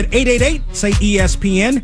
888, say ESPN,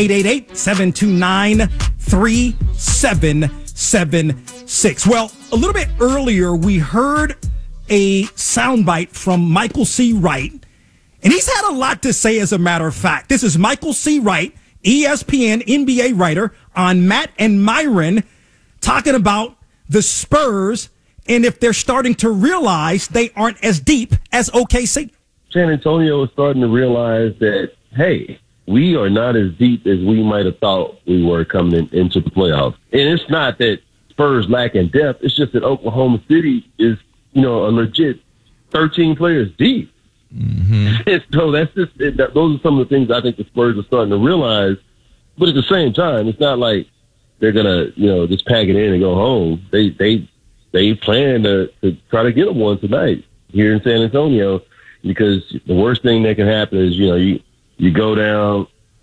888-729-3776. Well, a little bit earlier, we heard a soundbite from Michael C. Wright, and he's had a lot to say, as a matter of fact. This is Michael C. Wright, ESPN NBA writer, on Matt and Myron, talking about the Spurs and if they're starting to realize they aren't as deep as OKC. San Antonio is starting to realize that, hey, we are not as deep as we might have thought we were coming into the playoffs. And it's not that Spurs lack in depth. It's just that Oklahoma City is, a legit 13 players deep. Mm-hmm. And so those are some of the things I think the Spurs are starting to realize. But at the same time, it's not like they're going to, just pack it in and go home. They plan to try to get them one tonight here in San Antonio, because the worst thing that can happen is, you go down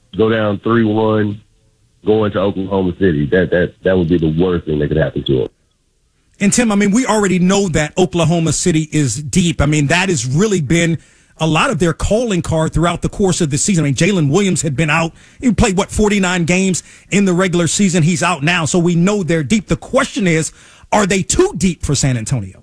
3-1, go into Oklahoma City. That would be the worst thing that could happen to them. And Tim, we already know that Oklahoma City is deep. That has really been a lot of their calling card throughout the course of the season. Jalen Williams had been out. He played, 49 games in the regular season. He's out now, so we know they're deep. The question is, are they too deep for San Antonio?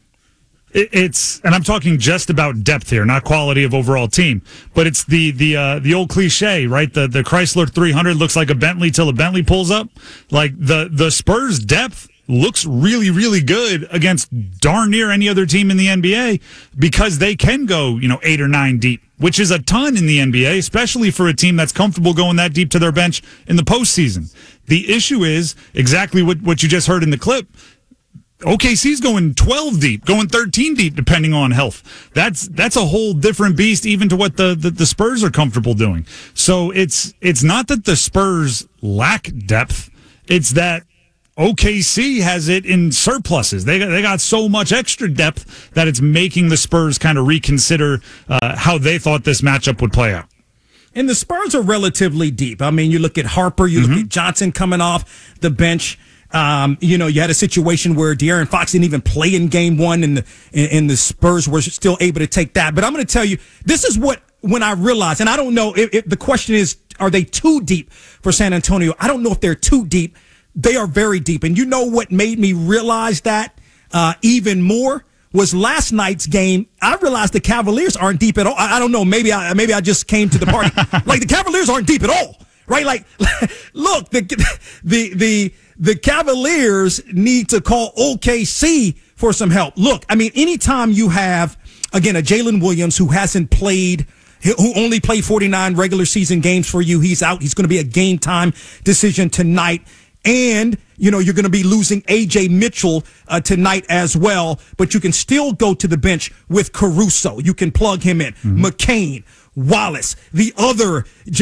And I'm talking just about depth here, not quality of overall team, but it's the old cliche, right? The Chrysler 300 looks like a Bentley till a Bentley pulls up. Like the Spurs depth looks really, really good against darn near any other team in the NBA, because they can go, 8 or 9 deep, which is a ton in the NBA, especially for a team that's comfortable going that deep to their bench in the postseason. The issue is exactly what you just heard in the clip. OKC's going 12 deep, going 13 deep, depending on health. That's a whole different beast, even to what the Spurs are comfortable doing. So it's not that the Spurs lack depth. It's that OKC has it in surpluses. They got so much extra depth that it's making the Spurs kind of reconsider how they thought this matchup would play out. And the Spurs are relatively deep. You look at Harper, you look at Johnson coming off the bench. You had a situation where De'Aaron Fox didn't even play in game one, and the Spurs were still able to take that. But I'm going to tell you, this is when I realized, and I don't know if the question is, are they too deep for San Antonio? I don't know if they're too deep. They are very deep. And you know what made me realize that even more was last night's game. I realized the Cavaliers aren't deep at all. I don't know. Maybe I just came to the party. Like, the Cavaliers aren't deep at all, right? Like, look, the Cavaliers need to call OKC for some help. Look, anytime you have, again, a Jalen Williams who hasn't played, who only played 49 regular season games for you, he's out. He's going to be a game time decision tonight. And, you're going to be losing A.J. Mitchell tonight as well. But you can still go to the bench with Caruso. You can plug him in. Mm-hmm. McCain, Wallace, the other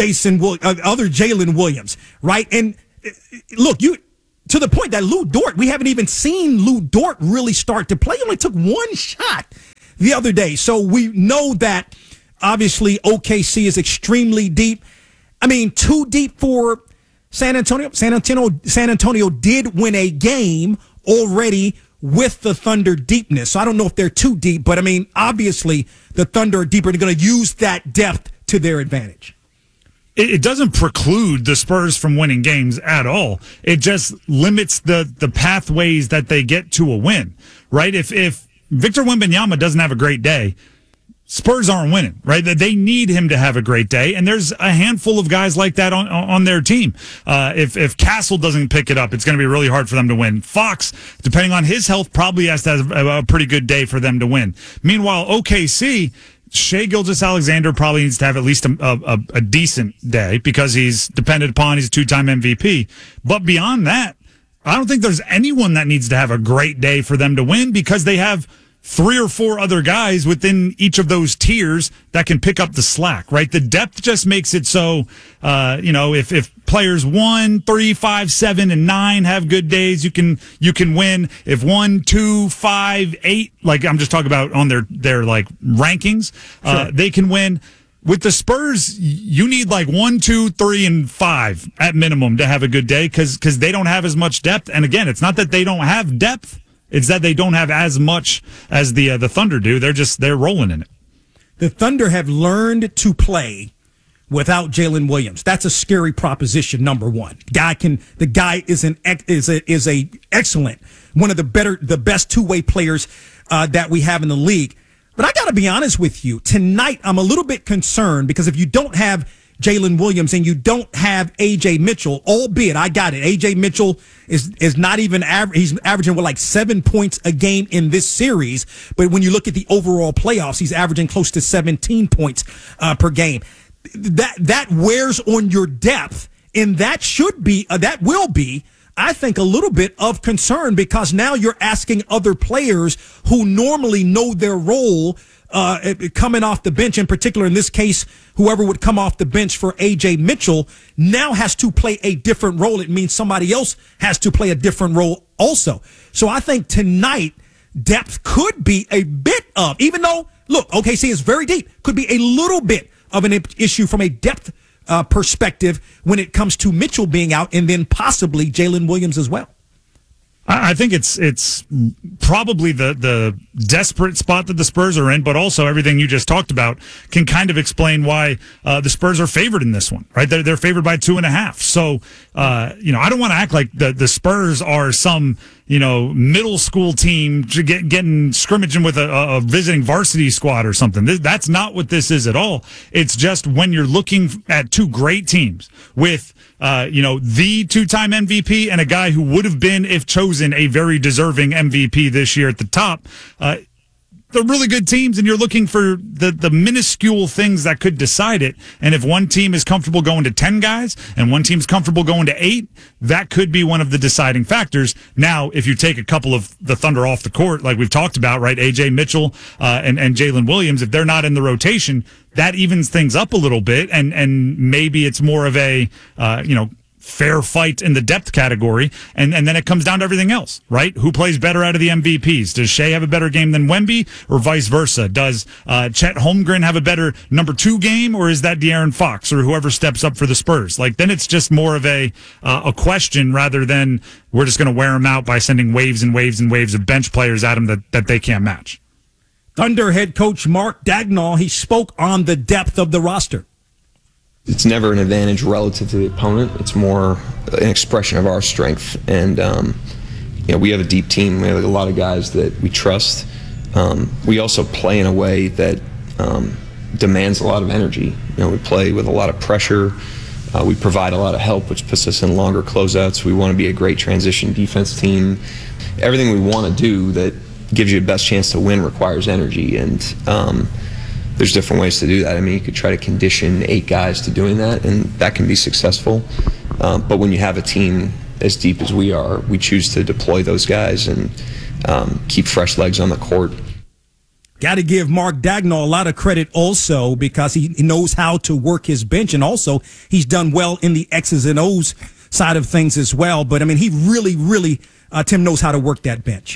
Jalen Williams, right? And look, to the point that Lou Dort, we haven't even seen Lou Dort really start to play. He only took one shot the other day. So we know that, obviously, OKC is extremely deep. Too deep for San Antonio. San Antonio did win a game already with the Thunder deepness. So I don't know if they're too deep, but obviously the Thunder are deeper. They're going to use that depth to their advantage. It doesn't preclude the Spurs from winning games at all. It just limits the pathways that they get to a win, right? If Victor Wembanyama doesn't have a great day, Spurs aren't winning, right? They need him to have a great day, and there's a handful of guys like that on their team. If Castle doesn't pick it up, it's going to be really hard for them to win. Fox, depending on his health, probably has to have a pretty good day for them to win. Meanwhile, OKC, Shai Gilgeous-Alexander probably needs to have at least a decent day, because he's depended upon. He's a 2-time MVP. But beyond that, I don't think there's anyone that needs to have a great day for them to win, because they have 3 or 4 other guys within each of those tiers that can pick up the slack, right? The depth just makes it so, if players 1, 3, 5, 7, and 9 have good days, you can win. If 1, 2, 5, 8, like I'm just talking about on their like rankings, sure, they can win. With the Spurs, you need like 1, 2, 3, and 5 at minimum to have a good day, because they don't have as much depth. And again, it's not that they don't have depth. It's that they don't have as much as the Thunder do. They're rolling in it. The Thunder have learned to play without Jalen Williams. That's a scary proposition. Number one, the guy is a excellent, one of the best two-way players that we have in the league. But I got to be honest with you. Tonight, I'm a little bit concerned because if you don't have Jalen Williams and you don't have A.J. Mitchell, albeit I got it. A.J. Mitchell is not even he's averaging like 7 points a game in this series. But when you look at the overall playoffs, he's averaging close to 17 points per game. That wears on your depth, and that will be, I think, a little bit of concern because now you're asking other players who normally know their role coming off the bench, in particular, in this case, whoever would come off the bench for A.J. Mitchell now has to play a different role. It means somebody else has to play a different role also. So I think tonight, depth could be a bit of, even though, look, OKC is very deep, could be a little bit of an issue from a depth perspective when it comes to Mitchell being out and then possibly Jalen Williams as well. I think it's probably the desperate spot that the Spurs are in, but also everything you just talked about can kind of explain why the Spurs are favored in this one, right? They're favored by 2.5. So, I don't want to act like the Spurs are some, middle school team getting scrimmaging with a visiting varsity squad or something. That's not what this is at all. It's just when you're looking at two great teams with, the two-time MVP and a guy who would have been, if chosen, a very deserving MVP this year at the top. They're really good teams, and you're looking for the minuscule things that could decide it. And if one team is comfortable going to 10 guys and one team's comfortable going to 8, that could be one of the deciding factors. Now, if you take a couple of the Thunder off the court, like we've talked about, right, A.J. Mitchell and Jalen Williams, if they're not in the rotation, that evens things up a little bit, and maybe it's more of a, fair fight in the depth category, and then it comes down to everything else, right? Who plays better out of the MVPs? Does Shea have a better game than Wemby, or vice versa? Does Chet Holmgren have a better number 2 game, or is that De'Aaron Fox or whoever steps up for the Spurs? Like, then it's just more of a question rather than we're just going to wear them out by sending waves and waves and waves of bench players at them that they can't match. Thunder head coach Mark Daigneault, he spoke on the depth of the roster. It's never an advantage relative to the opponent. It's more an expression of our strength. And, we have a deep team. We have a lot of guys that we trust. We also play in a way that demands a lot of energy. We play with a lot of pressure. We provide a lot of help, which puts us in longer closeouts. We want to be a great transition defense team. Everything we want to do that gives you the best chance to win requires energy. And there's different ways to do that. I mean, you could try to condition 8 guys to doing that, and that can be successful. But when you have a team as deep as we are, we choose to deploy those guys and keep fresh legs on the court. Got to give Mark Daigneault a lot of credit also because he knows how to work his bench, and also he's done well in the X's and O's side of things as well. But, I mean, he really, Tim, knows how to work that bench.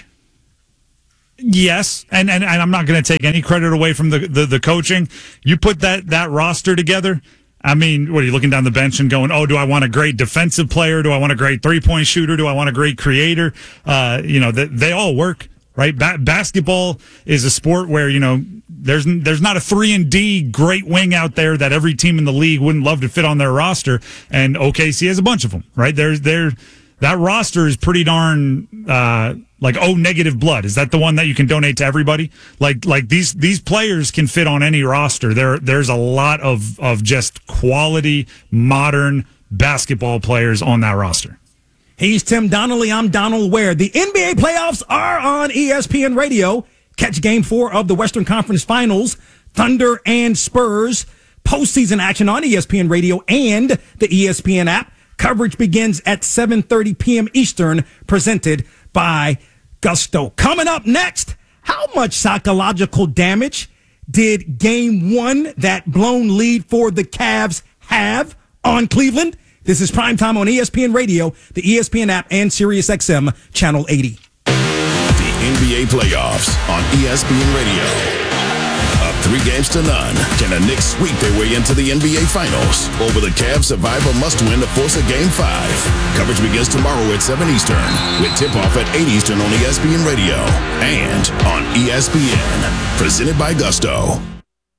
Yes, and I'm not going to take any credit away from the coaching. You put that roster together. I mean, what are you looking down the bench and going, oh, do I want a great defensive player? Do I want a great 3-point shooter? Do I want a great creator? They all work, right? Basketball is a sport where, there's not a 3-and-D great wing out there that every team in the league wouldn't love to fit on their roster, and OKC has a bunch of them, right? That roster is pretty darn negative blood. Is that the one that you can donate to everybody? Like these players can fit on any roster. There's a lot of just quality modern basketball players on that roster. He's Tim Donnelly. I'm Donald Ware. The NBA playoffs are on ESPN Radio. Catch Game 4 of the Western Conference Finals. Thunder and Spurs. Postseason action on ESPN Radio and the ESPN app. Coverage begins at 7:30 p.m. Eastern, presented by Gusto. Coming up next, how much psychological damage did Game 1, that blown lead for the Cavs, have on Cleveland? This is Primetime on ESPN Radio, the ESPN app, and SiriusXM Channel 80. The NBA playoffs on ESPN Radio. Up 3-0. Can the Knicks sweep their way into the NBA Finals? Or will the Cavs survive a must-win to force a Game 5? Coverage begins tomorrow at 7 Eastern, with tip-off at 8 Eastern on ESPN Radio and on ESPN. Presented by Gusto.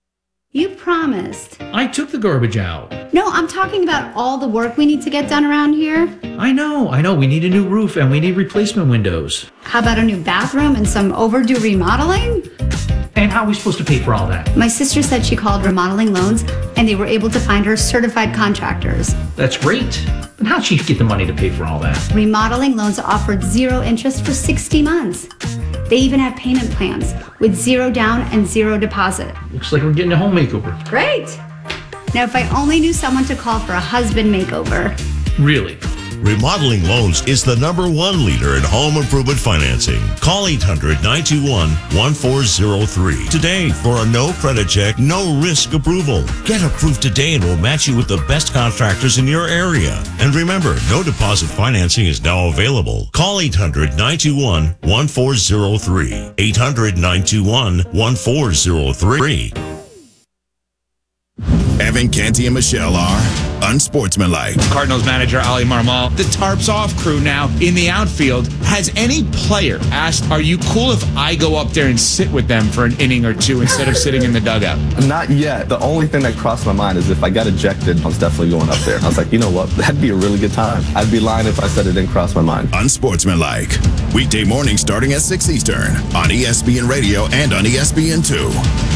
You promised. I took the garbage out. No, I'm talking about all the work we need to get done around here. I know. We need a new roof and we need replacement windows. How about a new bathroom and some overdue remodeling? And how are we supposed to pay for all that? My sister said she called Remodeling Loans and they were able to find her certified contractors. That's great. But how'd she get the money to pay for all that? Remodeling Loans offered 0 interest for 60 months. They even have payment plans with 0 down and 0 deposit. Looks like we're getting a home makeover. Great. Now, if I only knew someone to call for a husband makeover. Really? Remodeling Loans is the #1 leader in home improvement financing. Call 800-921-1403 today for a no credit check, no risk approval. Get approved today and we'll match you with the best contractors in your area. And remember, no deposit financing is now available. Call 800-921-1403. 800-921-1403. Evan Canty and Michelle are unsportsmanlike. Cardinals manager Ali Marmol. The tarps off crew now in the outfield. Has any player asked, are you cool if I go up there and sit with them for an inning or two instead of sitting in the dugout? Not yet. The only thing that crossed my mind is if I got ejected, I was definitely going up there. I was like, you know what? That'd be a really good time. I'd be lying if I said it didn't cross my mind. Unsportsmanlike. Weekday mornings starting at 6 Eastern on ESPN Radio and on ESPN2.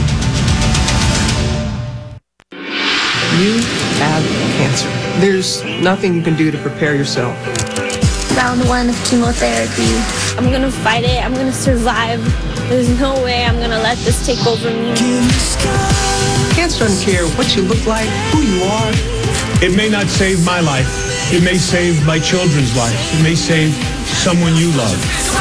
You have cancer. There's nothing you can do to prepare yourself. Round 1 of chemotherapy. I'm gonna fight it. I'm gonna survive. There's no way I'm gonna let this take over me. Cancer doesn't care what you look like, who you are. It may not save my life. It may save my children's lives. It may save someone you love.